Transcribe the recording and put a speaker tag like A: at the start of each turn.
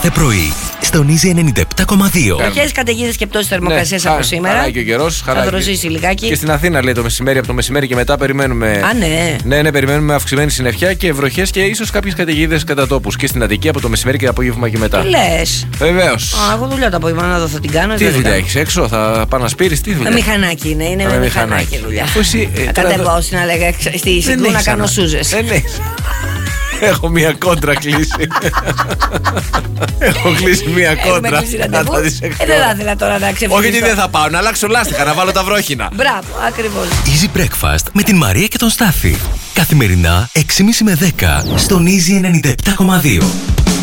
A: κάθε πρωί στον Easy 97,2.
B: Βροχές, καταιγίδες και πτώσεις θερμοκρασίας από σήμερα.
C: Χαράει και ο καιρός.
B: Θα δροσίσει λιγάκι.
C: Και στην Αθήνα λέει το μεσημέρι, από το μεσημέρι και μετά περιμένουμε.
B: Α, ναι.
C: Ναι, περιμένουμε αυξημένη συννεφιά και βροχές και ίσως κάποιες καταιγίδες κατά τόπους. Και στην Αττική από το μεσημέρι και απόγευμα και μετά.
B: Τι λες?
C: Βεβαίως.
B: Εγώ δουλειά το απόγευμα να δω, θα την κάνω.
C: Τι δουλειά έχεις έξω, θα πάω να σπείρεις, τι δουλειά?
B: Μηχανάκι είναι με μηχανάκι δουλειά. Θα κατεβώ στην στη Σιγκού να κάνω σούζες.
C: Έχω μία κόντρα κλείσει. Έχω κλείσει μία κόντρα.
B: Δεν θα ήθελα τώρα να ξεφύγω.
C: Όχι, δεν θα πάω, να αλλάξω λάστιχα, να βάλω τα βρόχινα.
B: Μπράβο, ακριβώς.
A: Easy Breakfast με την Μαρία και τον Στάφη. Καθημερινά 6.30 με 10 στον Easy 97,2.